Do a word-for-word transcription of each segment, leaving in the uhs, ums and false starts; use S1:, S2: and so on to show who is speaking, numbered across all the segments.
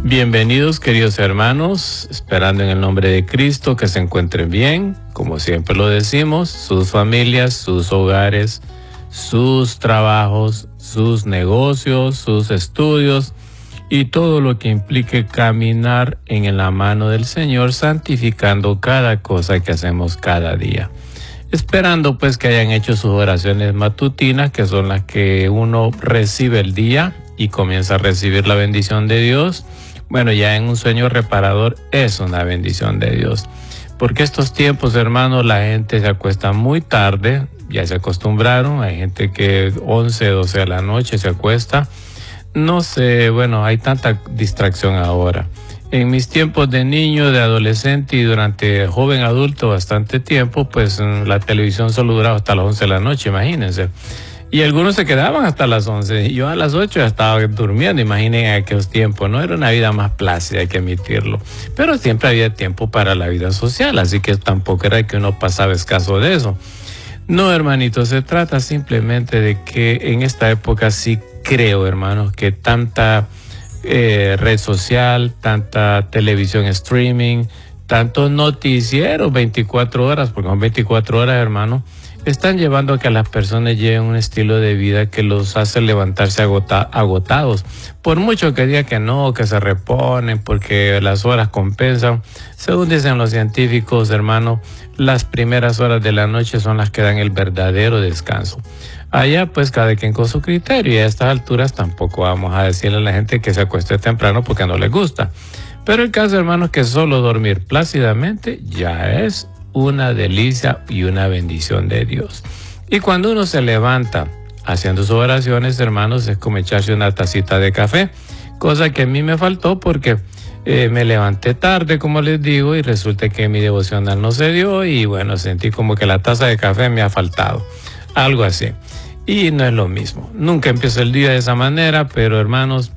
S1: Bienvenidos, queridos hermanos, esperando en el nombre de Cristo que se encuentren bien, como siempre lo decimos, sus familias, sus hogares, sus trabajos, sus negocios, sus estudios y todo lo que implique caminar en la mano del Señor, santificando cada cosa que hacemos cada día. Esperando pues que hayan hecho sus oraciones matutinas, que son las que uno recibe el día y comienza a recibir la bendición de Dios. Bueno, ya en un sueño reparador es una bendición de Dios. Porque estos tiempos, hermanos, la gente se acuesta muy tarde, ya se acostumbraron, hay gente que once, doce de la noche se acuesta. No sé, bueno, hay tanta distracción ahora. En mis tiempos de niño, de adolescente y durante joven adulto bastante tiempo, pues la televisión solo duraba hasta las once de la noche, imagínense. Y algunos se quedaban hasta las once. Yo a las ocho ya estaba durmiendo, imaginen aquellos tiempos, ¿no? Era una vida más plácida, hay que admitirlo. Pero siempre había tiempo para la vida social, así que tampoco era que uno pasaba escaso de eso. No, hermanitos, se trata simplemente de que en esta época sí creo, hermanos, que tanta eh, red social, tanta televisión streaming, tantos noticieros veinticuatro horas, porque son veinticuatro horas, hermanos, están llevando a que las personas lleven un estilo de vida que los hace levantarse agota, agotados. Por mucho que diga que no, que se reponen, porque las horas compensan. Según dicen los científicos, hermano, las primeras horas de la noche son las que dan el verdadero descanso. Allá pues cada quien con su criterio, y a estas alturas tampoco vamos a decirle a la gente que se acueste temprano porque no les gusta. Pero el caso, hermano, es que solo dormir plácidamente ya es una delicia y una bendición de Dios. Y cuando uno se levanta haciendo sus oraciones, hermanos, es como echarse una tacita de café, cosa que a mí me faltó porque eh, me levanté tarde, como les digo, y resulta que mi devocional no se dio y bueno, sentí como que la taza de café me ha faltado, algo así. Y no es lo mismo. Nunca empiezo el día de esa manera, pero hermanos,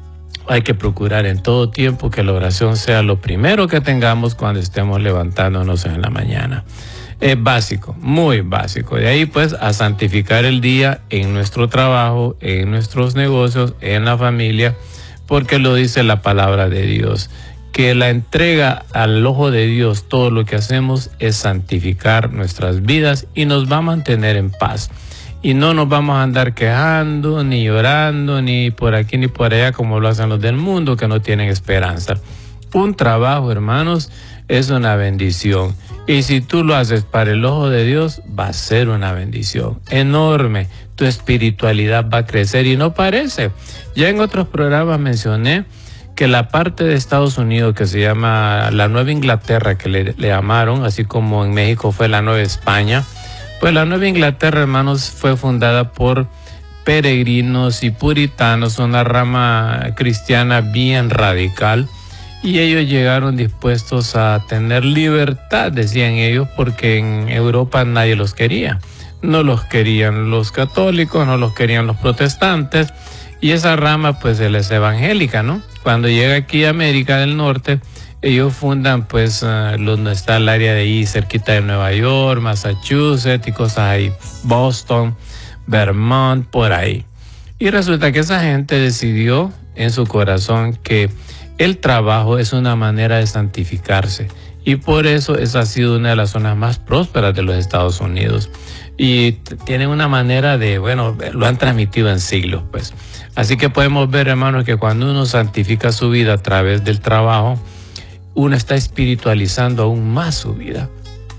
S1: hay que procurar en todo tiempo que la oración sea lo primero que tengamos cuando estemos levantándonos en la mañana. Es básico, muy básico. De ahí pues a santificar el día en nuestro trabajo, en nuestros negocios, en la familia, porque lo dice la palabra de Dios, que la entrega al ojo de Dios, todo lo que hacemos es santificar nuestras vidas y nos va a mantener en paz. Y no nos vamos a andar quejando, ni llorando, ni por aquí ni por allá como lo hacen los del mundo que no tienen esperanza. Un trabajo, hermanos, es una bendición. Y si tú lo haces para el ojo de Dios, va a ser una bendición enorme. Tu espiritualidad va a crecer y no parece. Ya en otros programas mencioné que la parte de Estados Unidos que se llama la Nueva Inglaterra, que le, le llamaron, así como en México fue la Nueva España, pues la Nueva Inglaterra, hermanos, fue fundada por peregrinos y puritanos, una rama cristiana bien radical, y ellos llegaron dispuestos a tener libertad, decían ellos, porque en Europa nadie los quería. No los querían los católicos, no los querían los protestantes, y esa rama pues es evangélica, ¿no? Cuando llega aquí a América del Norte, ellos fundan pues uh, donde está el área de ahí cerquita de Nueva York, Massachusetts y cosas ahí, Boston, Vermont, por ahí. Y resulta que esa gente decidió en su corazón que el trabajo es una manera de santificarse y por eso esa ha sido una de las zonas más prósperas de los Estados Unidos. Y tienen una manera de, bueno, lo han transmitido en siglos pues. Así que podemos ver, hermanos, que cuando uno santifica su vida a través del trabajo, uno está espiritualizando aún más su vida.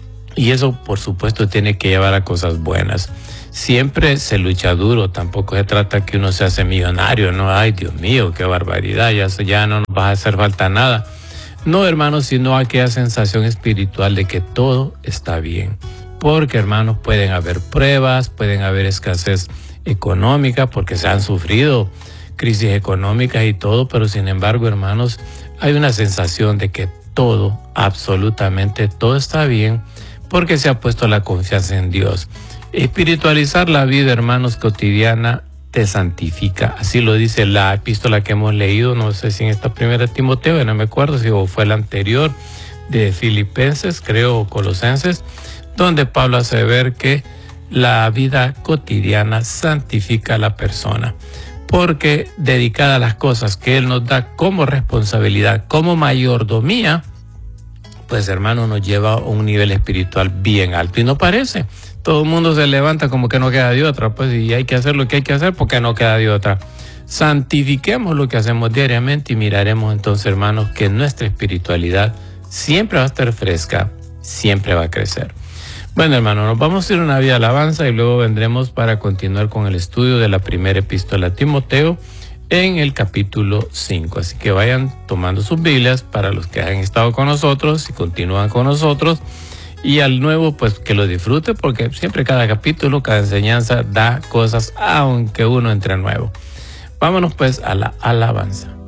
S1: Y eso, por supuesto, tiene que llevar a cosas buenas. Siempre se lucha duro, tampoco se trata que uno se hace millonario, ¿no? Ay, Dios mío, qué barbaridad, ya, ya no nos va a hacer falta nada. No, hermanos, sino aquella sensación espiritual de que todo está bien. Porque, hermanos, pueden haber pruebas, pueden haber escasez económica, porque se han sufrido crisis económicas y todo, pero sin embargo, hermanos, hay una sensación de que todo, absolutamente todo está bien porque se ha puesto la confianza en Dios. Espiritualizar la vida, hermanos, cotidiana te santifica. Así lo dice la epístola que hemos leído, no sé si en esta primera de Timoteo, no me acuerdo si fue la anterior de Filipenses, creo, o Colosenses, donde Pablo hace ver que la vida cotidiana santifica a la persona. porque dedicada a las cosas que Él nos da como responsabilidad, como mayordomía, pues hermano, nos lleva a un nivel espiritual bien alto. Y no parece, todo el mundo se levanta como que no queda de otra, pues, y hay que hacer lo que hay que hacer porque no queda de otra. Santifiquemos lo que hacemos diariamente y miraremos entonces, hermanos, que nuestra espiritualidad siempre va a estar fresca, siempre va a crecer. Bueno, hermano, nos vamos a ir a una vida de alabanza y luego vendremos para continuar con el estudio de la primera epístola a Timoteo en el capítulo cinco. Así que vayan tomando sus Biblias para los que han estado con nosotros y continúan con nosotros. Y al nuevo, pues que lo disfrute, porque siempre cada capítulo, cada enseñanza da cosas, aunque uno entre nuevo. Vámonos pues a la alabanza.